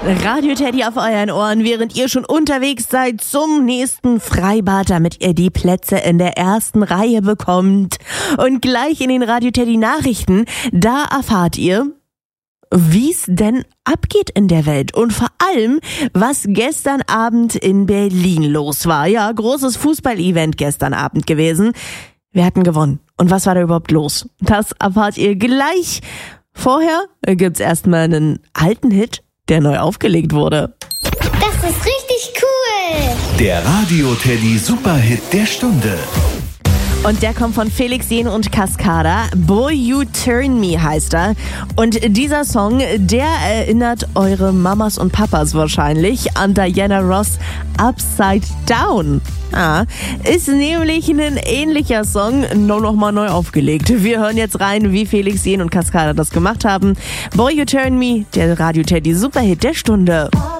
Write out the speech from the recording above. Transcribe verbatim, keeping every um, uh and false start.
Radio Teddy auf euren Ohren, während ihr schon unterwegs seid zum nächsten Freibad, damit ihr die Plätze in der ersten Reihe bekommt. Und gleich in den Radio Teddy Nachrichten, da erfahrt ihr, wie es denn abgeht in der Welt und vor allem, was gestern Abend in Berlin los war. Ja, großes Fußball-Event gestern Abend gewesen. Wir hatten gewonnen. Und was war da überhaupt los? Das erfahrt ihr gleich. Vorher gibt's erstmal einen alten Hit, der neu aufgelegt wurde. Das ist richtig cool. Der Radio Teddy Superhit der Stunde. Und der kommt von Felix Jähn und Cascada. Boy You Turn Me heißt er. Und dieser Song, der erinnert eure Mamas und Papas wahrscheinlich an Diana Ross Upside Down. Ah, ist nämlich ein ähnlicher Song, nur noch mal neu aufgelegt. Wir hören jetzt rein, wie Felix Jähn und Cascada das gemacht haben. Boy You Turn Me, der Radio Teddy Superhit der Stunde.